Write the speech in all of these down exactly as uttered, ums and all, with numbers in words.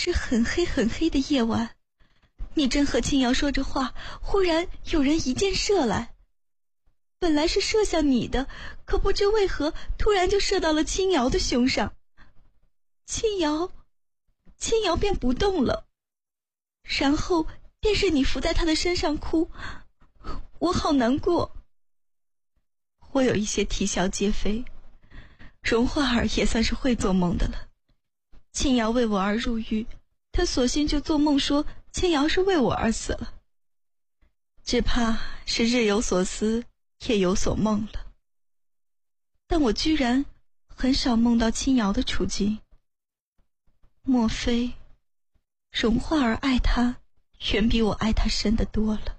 是很黑很黑的夜晚，你正和青瑶说着话，忽然有人一箭射来，本来是射向你的，可不知为何突然就射到了青瑶的胸上。青瑶青瑶便不动了，然后便是你伏在他的身上哭，我好难过。我有一些啼笑皆非，荣华儿也算是会做梦的了。青瑶为我而入狱，他索性就做梦说青瑶是为我而死了，只怕是日有所思夜有所梦了。但我居然很少梦到青瑶的处境，莫非荣华儿爱他远比我爱他深得多了。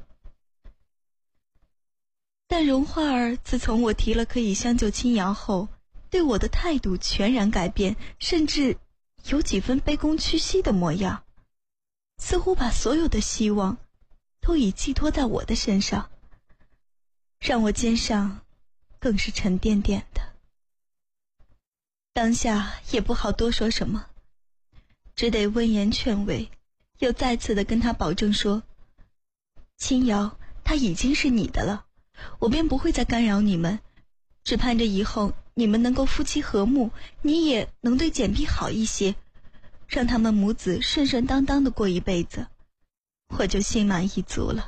但荣华儿自从我提了可以相救青瑶后，对我的态度全然改变，甚至有几分卑躬屈膝的模样，似乎把所有的希望都已寄托在我的身上，让我肩上更是沉甸甸的。当下也不好多说什么，只得温言劝慰，又再次地跟他保证说，青瑶她已经是你的了，我便不会再干扰你们，只盼着以后你们能够夫妻和睦，你也能对简碧好一些，让他们母子顺顺当当的过一辈子，我就心满意足了。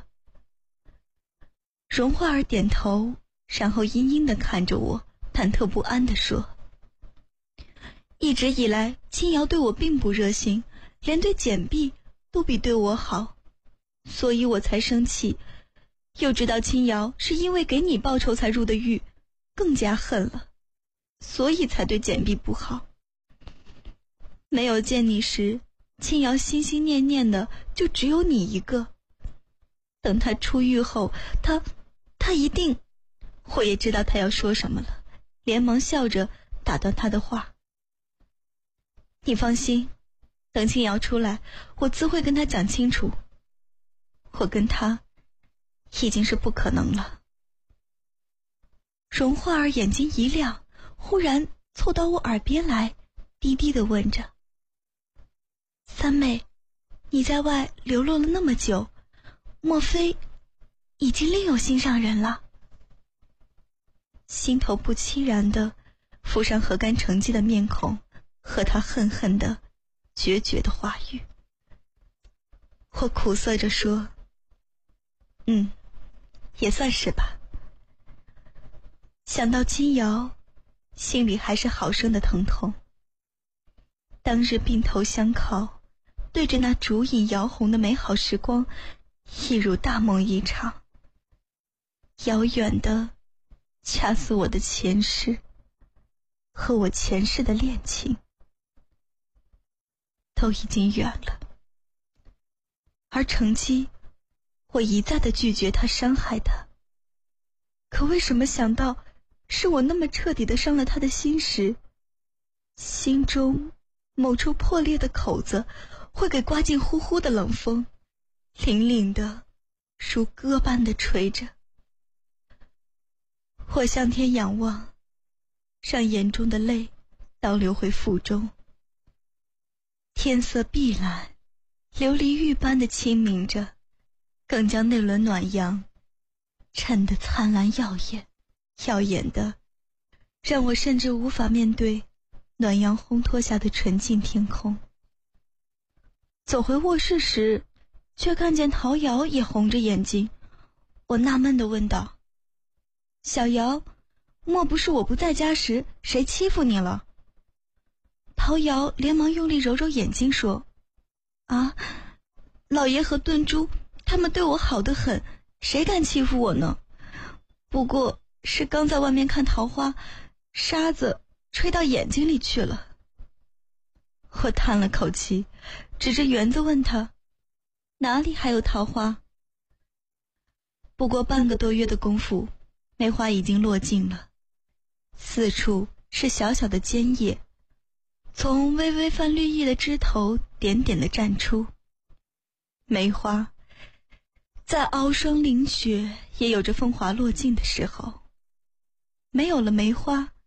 荣华儿点头，然后阴阴地看着我，忐忑不安地说，一直以来青瑶对我并不热心，连对简碧都比对我好，所以我才生气，又知道青瑶是因为给你报仇才入的狱，更加恨了，所以才对简碧不好。没有见你时，青瑶心心念念的就只有你一个，等他出狱后，他他一定……我也知道他要说什么了，连忙笑着打断他的话，你放心，等青瑶出来，我自会跟他讲清楚，我跟他已经是不可能了。荣华儿眼睛一亮，忽然凑到我耳边来，低低地问着，三妹，你在外流落了那么久，莫非已经另有心上人了？心头不期然地浮上何干成绩的面孔和他恨恨的决绝的话语。我苦涩着说，嗯，也算是吧。想到金瑶，心里还是好生的疼痛。当日鬓头相靠，对着那烛影摇红的美好时光，一如大梦一场，遥远的掐死我的前世和我前世的恋情都已经远了。而乘机我一再的拒绝他，伤害他，可为什么想到是我那么彻底的伤了他的心时，心中某处破裂的口子会给刮进呼呼的冷风，凛凛的如歌般的吹着。我向天仰望，让眼中的泪倒流回腹中。天色碧蓝，琉璃玉般的清明着，更将那轮暖阳衬得灿烂耀眼，耀眼的让我甚至无法面对暖阳烘托下的纯净天空。走回卧室时，却看见陶瑶也红着眼睛，我纳闷地问道，小瑶，莫不是我不在家时谁欺负你了？陶瑶连忙用力揉揉眼睛说，啊，老爷和顿珠他们对我好得很，谁敢欺负我呢？不过是刚在外面看桃花，沙子吹到眼睛里去了。我叹了口气，指着园子问他，哪里还有桃花？不过半个多月的功夫，梅花已经落尽了，四处是小小的尖叶，从微微泛绿意的枝头点点地绽出。梅花在熬霜淋雪也有着风华落尽的时候，没有了梅花，